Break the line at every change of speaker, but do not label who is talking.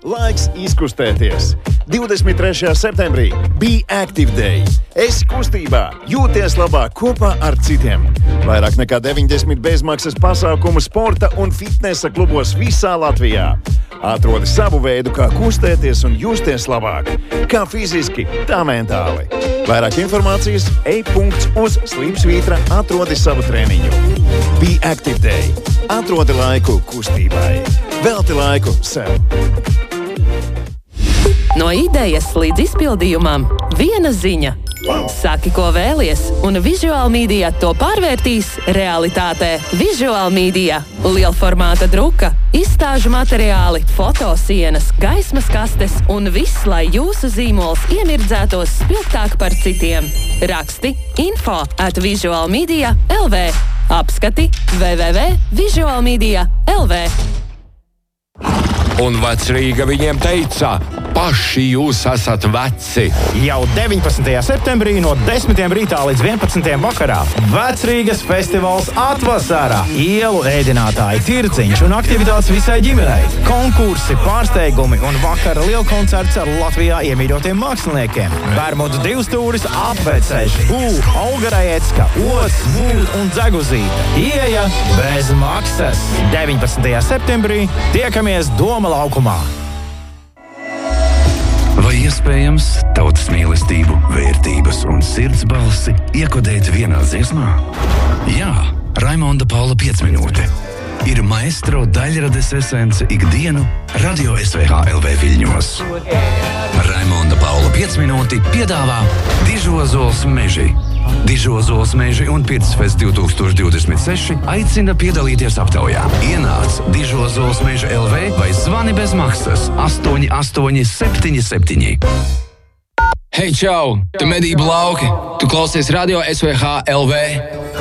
Laiks izkustēties. 23. septembrī Be Active Day. Esi kustībā, jūties labāk kopā ar citiem. Vairāk nekā 90 bezmaksas pasākumu sporta un fitnesa klubos visā Latvijā. Atrodi savu veidu, kā kustēties un justies labāk. Kā fiziski, tā mentāli. Vairāk informācijas ej.uz/slimsvītra atrodi savu treniņu. Be Active Day. Atrodi laiku kustībai. Velti laiku sev.
No idejas līdz izpildījumam viena ziņa. Saki, ko vēlies, un Visual Media to pārvērtīs realitātē. Visual Media - lielformāta druka, izstāžu materiāli, fotosienas, gaismas kastes un viss, lai jūsu zīmols iemirdzētos spilgtāk par citiem. Raksti info@visualmedia.lv. Apskati www.visualmedia.lv.
Un Vecrīga viņiem teica: paši jūs esat veci.
Jau 19. septembrī no 10. rītā līdz 11. vakarā Vecrīgas festivāls atvasarā. Ielu ēdinātāji, tirciņš un aktivitātes visai ģimenei. Konkursi, pārsteigumi un vakara lielkoncerts ar Latvijā iemīļotiem māksliniekiem. Bermudu divstūris, apveceļš, Olga Rajecka, Ots, un Dzeguzīte. Ieeja bez maksas. 19. septembrī tiekamies Doma laukumā.
Vai iespējams tautas mīlestību, vērtības un sirds balsi iekodēt vienā dziesmā? Jā, Raimonda Paula 5 minūte ir maestro daļrades esence ikdienu Radio SVH LV Viļņos. Raimonda Paula 5 minūti piedāvā Dižozols meži. Dižozols meži un Pirtsfest 2026 aicina piedalīties aptaujā. Ienāc Dižozols meža LV vai zvani bez maksas 8877.
Hei, čau! Tu medību lauki! Tu klausies Radio SVH LV!